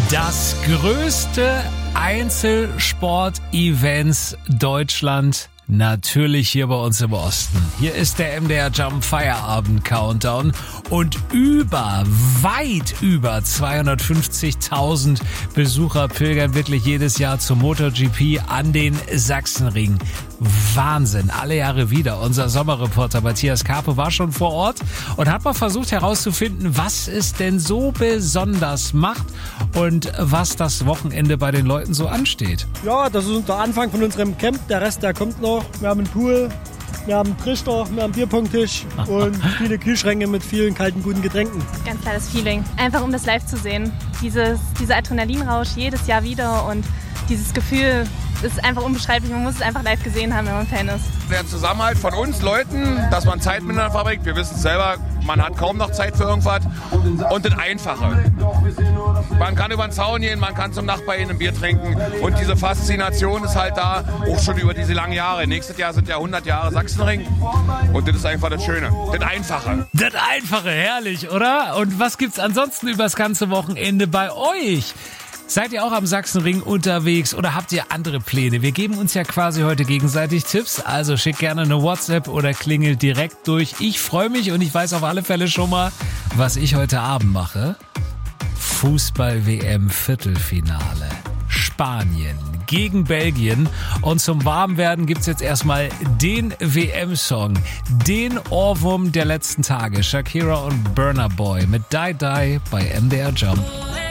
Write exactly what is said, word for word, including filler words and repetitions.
Das größte Einzelsport-Events Deutschland natürlich hier bei uns im Osten. Hier ist der M D R Jump Feierabend Countdown und über, weit über zweihundertfünfzigtausend Besucher pilgern wirklich jedes Jahr zum MotoGP an den Sachsenring. Wahnsinn, alle Jahre wieder. Unser Sommerreporter Matthias Karpe war schon vor Ort und hat mal versucht herauszufinden, was es denn so besonders macht und was das Wochenende bei den Leuten so ansteht. Ja, das ist der Anfang von unserem Camp. Der Rest, der kommt noch. Wir haben einen Pool, wir haben einen Trichter, wir haben einen Bierpongtisch und viele Kühlschränke mit vielen kalten, guten Getränken. Ganz klar das Feeling. Einfach um das live zu sehen. Dieses, dieser Adrenalinrausch jedes Jahr wieder und dieses Gefühl ist einfach unbeschreiblich. Man muss es einfach live gesehen haben, wenn man Fan ist. Der Zusammenhalt von uns Leuten, dass man Zeit miteinander verbringt. Wir wissen es selber, man hat kaum noch Zeit für irgendwas. Und das Einfache. Man kann über den Zaun gehen, man kann zum Nachbarn ein Bier trinken. Und diese Faszination ist halt da, auch schon über diese langen Jahre. Nächstes Jahr sind ja hundert Jahre Sachsenring. Und das ist einfach das Schöne, das Einfache. Das Einfache, herrlich, oder? Und was gibt's ansonsten übers ganze Wochenende bei euch? Seid ihr auch am Sachsenring unterwegs oder habt ihr andere Pläne? Wir geben uns ja quasi heute gegenseitig Tipps, also schickt gerne eine WhatsApp oder klingelt direkt durch. Ich freue mich und ich weiß auf alle Fälle schon mal, was ich heute Abend mache. Fußball-W M-Viertelfinale. Spanien gegen Belgien. Und zum Warmwerden gibt's jetzt erstmal den W M-Song, den Ohrwurm der letzten Tage. Shakira und Burna Boy mit Die Die bei M D R Jump.